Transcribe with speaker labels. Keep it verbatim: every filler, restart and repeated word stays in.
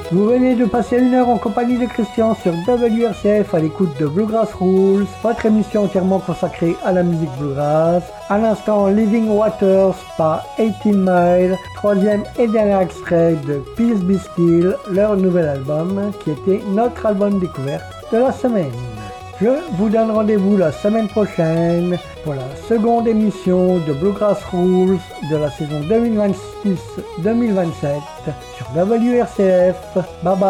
Speaker 1: Vous venez de passer une heure en compagnie de Christian sur W R C F à l'écoute de Bluegrass Rules, votre émission entièrement consacrée à la musique bluegrass. À l'instant, Living Waters par eighteen Mile, troisième et dernier extrait de Peace Be Still, leur nouvel album qui était notre album découverte de la semaine. Je vous donne rendez-vous la semaine prochaine pour la seconde émission de Bluegrass Rules de la saison deux mille vingt-six deux mille vingt-sept sur W R C F. Bye bye.